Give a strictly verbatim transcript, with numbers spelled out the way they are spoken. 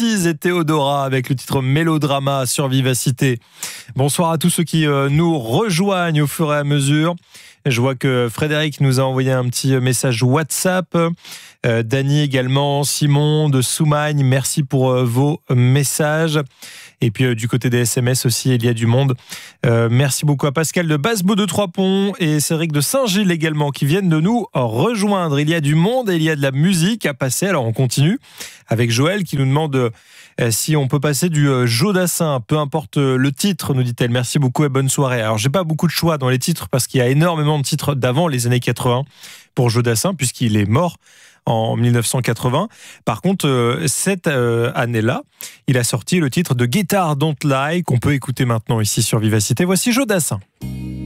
Otis et Théodora avec le titre Mélodrama sur Vivacité. Bonsoir à tous ceux qui euh, nous rejoignent au fur et à mesure. Je vois que Frédéric nous a envoyé un petit message WhatsApp. Euh, Dany également, Simon de Soumagne, merci pour euh, vos messages. Et puis euh, du côté des S M S aussi, il y a du monde. Euh, merci beaucoup à Pascal de Basse-Beau de Trois-Ponts et Cédric de Saint-Gilles également qui viennent de nous rejoindre. Il y a du monde et il y a de la musique à passer. Alors on continue avec Joël qui nous demande euh, si on peut passer du euh, Jodassin, peu importe euh, le titre, nous dit-elle. Merci beaucoup et bonne soirée. Alors j'ai pas beaucoup de choix dans les titres parce qu'il y a énormément de titres d'avant les années quatre-vingts pour Jodassin puisqu'il est mort en dix-neuf cent quatre-vingts. Par contre, euh, cette euh, année-là, il a sorti le titre de Guitar Don't Lie qu'on peut écouter maintenant ici sur Vivacité. Voici Jodassin.